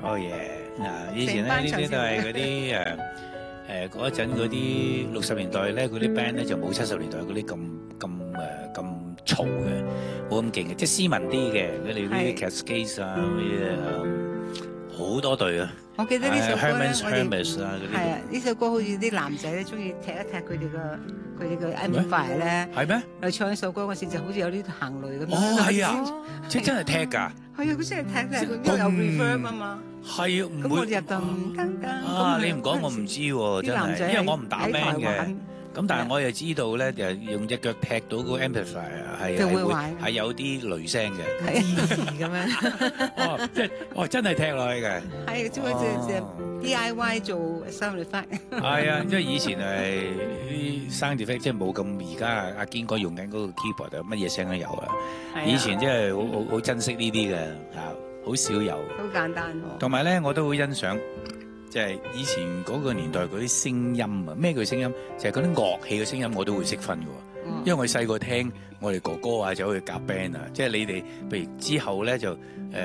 Oh yeah！以前咧呢啲都係嗰啲嗰陣嗰啲60年代咧嗰啲 band 咧就冇70年代嗰啲咁嘈嘅，冇咁勁嘅，即係斯文啲嘅。佢哋啲 Cascades 啊嗰啲好多隊啊！ 我記得呢首歌咧， Hermes 啊嗰啲。 係啊，呢首歌好似啲男仔咧中意踢一踢佢哋嘅 amplifier 咧。 係咩？ 嚟唱呢首歌嗰時就好似有啲行雷咁樣。 哦，係啊，即係真係踢㗎。係啊， 佢真係踢嘅，因為有 reverb 啊嘛。 係啊，唔會。 咁我哋就噔。 啊，你唔講我唔知喎，真係，因為我唔打 band 嘅。咁但係我又知道咧，就用隻腳踢到個 amplifier 係有啲雷聲嘅， 咁樣。 哦，真係踢落去嘅。 係，即係 DIY 做 sound effect。係啊，因為以前係啲 sound effect 即係冇咁而家阿堅哥用緊嗰個 keyboard 乜嘢聲都有啊。以前真係好珍惜呢啲嘅，好少有。 好簡單喎。同埋咧，我都好欣賞。即係以前嗰個年代嗰啲聲音啊，咩叫聲音？就係嗰啲樂器嘅聲音，我都會識分嘅喎。因為我細個聽我哋哥哥啊，走去夾 band 啊，即係你哋，譬如之後咧就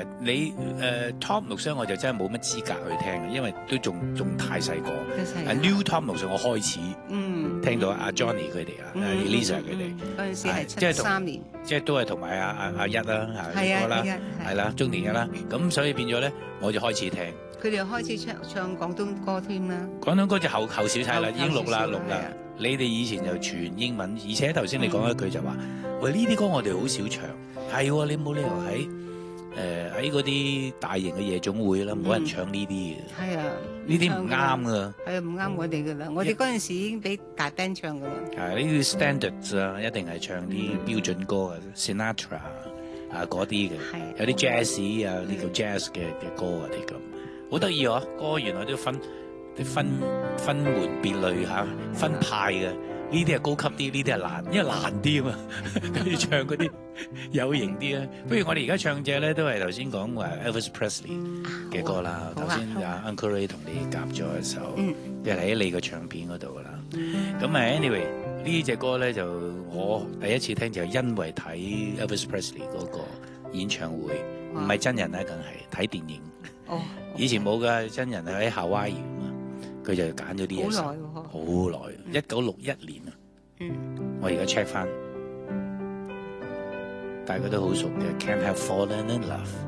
Tom 六雙我就真係冇乜資格去聽嘅，因為都仲太細個。New Tom 六雙我開始聽到阿 Johnny 佢哋啊，Elisa 佢哋嗰陣時係73年， 即係都係同埋阿一啦，哥啦，係啦，中年嘅啦，咁所以變咗咧，我就開始聽。 佢哋又開始唱廣東歌添啦。 廣東歌就後少睇啦，已經錄啦。你哋以前就全英文，而且頭先你講一句就話，喂，呢啲歌我哋好少唱，係喎，你冇理由喺嗰啲大型嘅夜總會啦，冇人唱呢啲嘅。係啊，呢啲唔啱噶。係啊，唔啱我哋噶啦，我哋嗰陣時已經俾大 band 唱噶啦。係呢啲 standards 啊，一定係唱啲標準歌啊 ，Sinatra 啊嗰啲嘅，有啲 jazz 啊，啲叫 jazz 嘅歌啊啲咁。好得意喎，歌原來都分門別類嚇，分派嘅。呢啲係高級啲，呢啲係難，因為難啲啊嘛。跟住唱嗰啲有型啲啊。不如我哋而家唱隻咧，都係頭先講話 Elvis Presley 嘅歌啦。頭先阿 Uncle Ray 同你夾咗一首，即係喺你個唱片嗰度噶啦。咁anyway 呢隻歌咧就我第一次聽就係因為睇 Elvis Presley 嗰個演唱會，唔係真人啦，梗係睇電影。哦，以前冇㗎，真人係喺夏威夷嘛，佢就揀咗啲嘢食。好耐，1961年啊。我而家 check 翻，大家都好熟嘅 Can't Help Falling in Love。